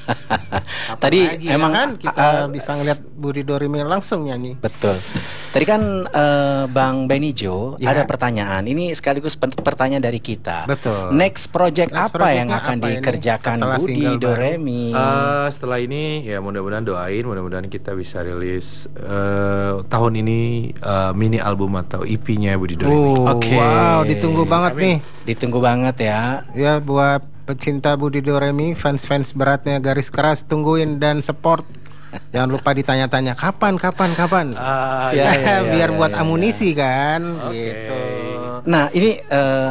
Tadi lagi, emang kan kita bisa ngeliat Budi Doremi langsung nyanyi. betul. Tadi kan Bang Benijo Ya. ada pertanyaan. Ini sekaligus pertanyaan dari kita. Betul. Next project Next apa yang project-nya akan apa ini dikerjakan setelah Budi single baru? Doremi? Setelah ini ya mudah-mudahan doain, mudah-mudahan kita bisa rilis tahun ini mini album atau EP-nya Budi Doremi. Oke. Wow, ditunggu banget nih. Ditunggu banget ya. Ya buat pecinta Budi Doremi, fans-fans beratnya garis keras, tungguin dan support. Jangan lupa ditanya-tanya kapan. Ya, Biar buat ya. amunisi kan, Oke. gitu. Nah, ini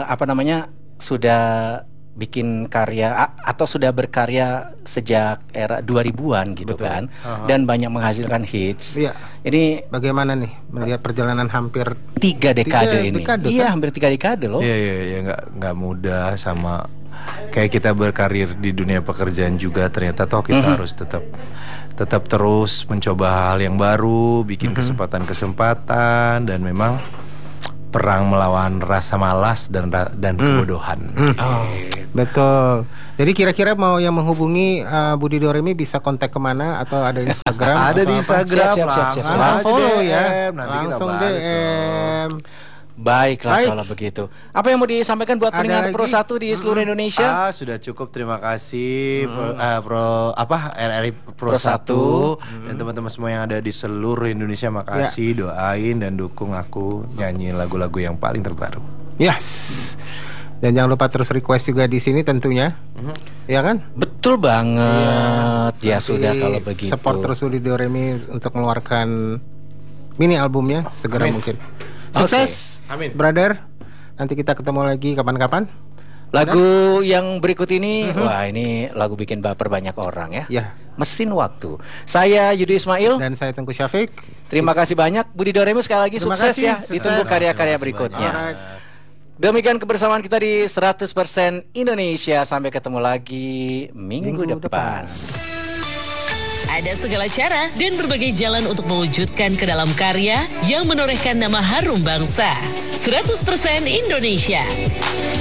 sudah bikin karya atau sudah berkarya sejak era 2000-an gitu. Betul. kan. Dan banyak menghasilkan hits. Iya. Ini Bagaimana nih melihat perjalanan hampir 3 dekade ini. dekade, Iya, kan? hampir 3 dekade loh. Iya, nggak mudah, sama kayak kita berkarir di dunia pekerjaan juga, ternyata toh kita harus tetap terus mencoba hal yang baru, bikin kesempatan-kesempatan, dan memang perang melawan rasa malas dan kebodohan. Betul. Jadi kira-kira mau yang menghubungi Budi Doremi bisa kontak kemana, atau ada Instagram? Ada atau di apa? Instagram, Siap. langsung Langsung aja follow ya. DM, nanti kita Langsung bahas loh. DM. Baiklah Baik. kalau begitu. Apa yang mau disampaikan buat Ada pendengar lagi? Pro 1 di seluruh Indonesia? Sudah cukup, terima kasih RRI Pro Pro 1 1. dan teman-teman semua yang ada di seluruh Indonesia, makasih, doain dan dukung aku nyanyi lagu-lagu yang paling terbaru. Yes. Dan jangan lupa terus request juga di sini tentunya. Ya kan? Betul banget. Ya Nanti sudah kalau begitu. support terus Budi Doremi untuk mengeluarkan mini albumnya segera Amin. mungkin. Sukses, Amin. brother. Nanti kita ketemu lagi kapan-kapan. Lagu yang berikut ini, wah ini lagu bikin baper banyak orang ya. Ya. Mesin Waktu. Saya Yudi Ismail. Dan saya Tengku Syafiq. Terima kasih banyak Budi Doremi, sekali lagi Terima sukses kasih, ya. sukses. Ditunggu karya-karya berikutnya. Alright. Demikian kebersamaan kita di 100% Indonesia. Sampai ketemu lagi minggu depan. Ada segala cara dan berbagai jalan untuk mewujudkan ke dalam karya yang menorehkan nama harum bangsa. 100% Indonesia.